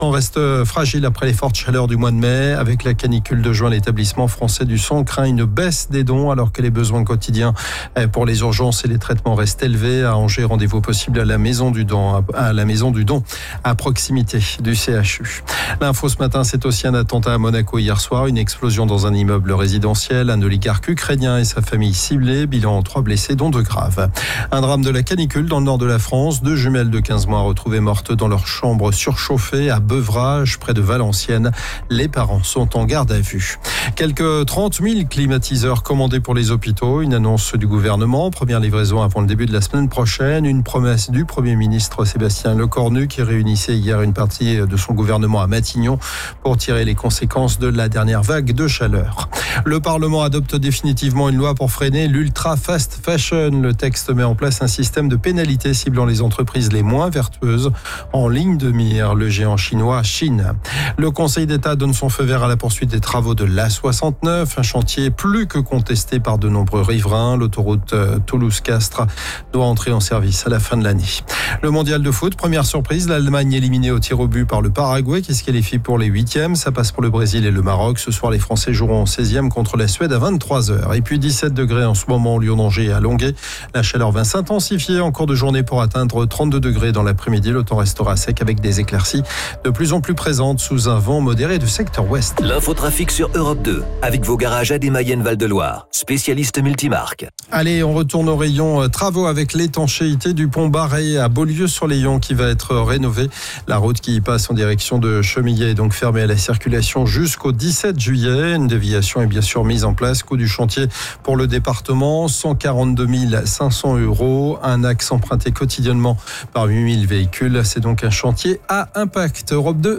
On reste fragile après les fortes chaleurs du mois de mai. Avec la canicule de juin, l'établissement français du sang craint une baisse des dons alors que les besoins quotidiens pour les urgences et les traitements restent élevés. À Angers, rendez-vous possible à la maison du don, à proximité du CHU. L'info ce matin, c'est aussi un attentat à Monaco hier soir. Une explosion dans un immeuble résidentiel. Un oligarque ukrainien et sa famille ciblés. Bilan 3 blessés, dont 2 graves. Un drame de la canicule dans le nord de la France. 2 jumelles de 15 mois retrouvées mortes dans leur chambre surchauffée à Beuvrages, près de Valenciennes. Les parents sont en garde à vue. Quelques 30 000 climatiseurs commandés pour les hôpitaux. Une annonce du gouvernement. Première livraison avant le début de la semaine prochaine. Une promesse du Premier ministre Sébastien Lecornu qui réunissait hier une partie de son gouvernement à Matignon pour tirer les conséquences de la dernière vague de chaleur. Le Parlement adopte définitivement une loi pour freiner l'ultra fast fashion. Le texte met en place un système de pénalités ciblant les entreprises les moins vertueuses en ligne de mire. Le géant chinois Chine. Le Conseil d'État donne son feu vert à la poursuite des travaux de l'A69, un chantier plus que contesté par de nombreux riverains. L'autoroute Toulouse-Castres doit entrer en service à la fin de l'année. Le mondial de foot, première surprise, l'Allemagne éliminée au tir au but par le Paraguay qui se qualifie pour les 8e. Ça passe pour le Brésil et le Maroc. Ce soir, les Français joueront en 16e contre la Suède à 23h. Et puis 17 degrés en ce moment au Lyon-Angers et à Longuet. La chaleur va s'intensifier en cours de journée pour atteindre 32 degrés dans l'après-midi. Le temps restera sec avec des éclaircies de plus en plus présentes sous un vent modéré du secteur ouest. L'infotrafic sur Europe 2 avec vos garages AD Mayenne Val-de-Loire, spécialiste multimarque. Allez, on retourne au rayon travaux avec l'étanchéité du pont Barré à Beaulieu-sur-Layon qui va être rénové. La route qui passe en direction de Chemillé est donc fermée à la circulation jusqu'au 17 juillet. Une déviation est bien sûr mise en place. Coût du chantier pour le département, 142 500 €. Un axe emprunté quotidiennement par 8 000 véhicules. C'est donc un chantier à impact. Europe 2.